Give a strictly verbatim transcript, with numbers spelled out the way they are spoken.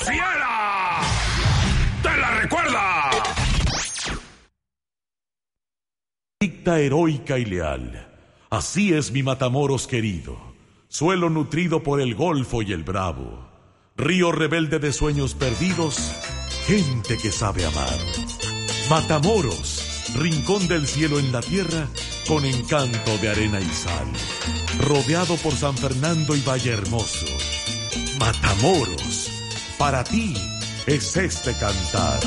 fiera! ¡Te la recuerda! Dicta heroica y leal. Así es mi Matamoros querido. Suelo nutrido por el Golfo y el Bravo. Río rebelde de sueños perdidos. Gente que sabe amar. Matamoros, rincón del cielo en la tierra, con encanto de arena y sal. Rodeado por San Fernando y Valle Hermoso. Matamoros, para ti es este cantar.